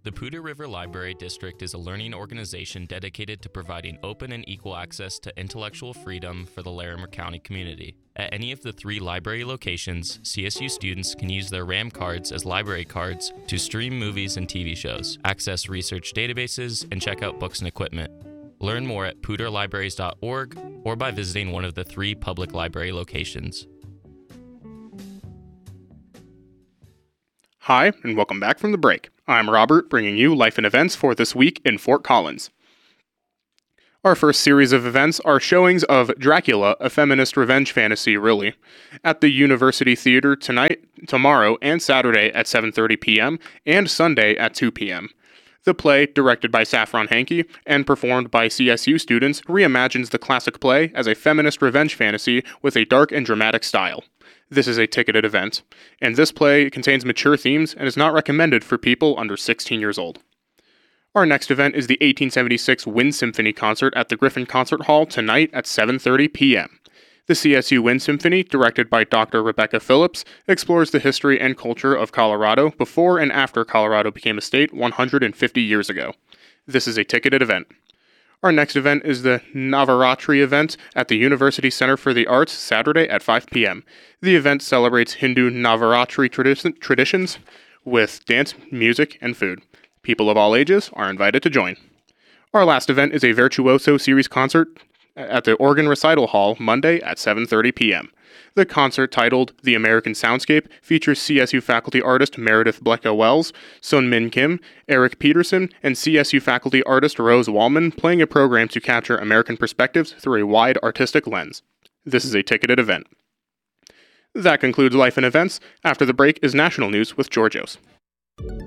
The Poudre River Library District is a learning organization dedicated to providing open and equal access to intellectual freedom for the Larimer County community. At any of the 3 library locations, CSU students can use their RAM cards as library cards to stream movies and TV shows, access research databases, and check out books and equipment. Learn more at poudrelibraries.org or by visiting one of the 3 public library locations. Hi, and welcome back from the break. I'm Robert, bringing you life and events for this week in Fort Collins. Our first series of events are showings of Dracula, a feminist revenge fantasy, really, at the University Theater tonight, tomorrow, and Saturday at 7:30 p.m. and Sunday at 2 p.m. The play, directed by Saffron Hankey and performed by CSU students, reimagines the classic play as a feminist revenge fantasy with a dark and dramatic style. This is a ticketed event, and this play contains mature themes and is not recommended for people under 16 years old. Our next event is the 1876 Wind Symphony concert at the Griffin Concert Hall tonight at 7:30 p.m. The CSU Wind Symphony, directed by Dr. Rebecca Phillips, explores the history and culture of Colorado before and after Colorado became a state 150 years ago. This is a ticketed event. Our next event is the Navaratri event at the University Center for the Arts, Saturday at 5 p.m. The event celebrates Hindu Navaratri traditions with dance, music, and food. People of all ages are invited to join. Our last event is a Virtuoso Series concert at the Organ Recital Hall, Monday at 7:30 p.m. The concert, titled The American Soundscape, features CSU faculty artist Meredith Blecka-Wells, Sun Min Kim, Eric Peterson, and CSU faculty artist Rose Wallman playing a program to capture American perspectives through a wide artistic lens. This is a ticketed event. That concludes Life and Events. After the break is National News with Georgios.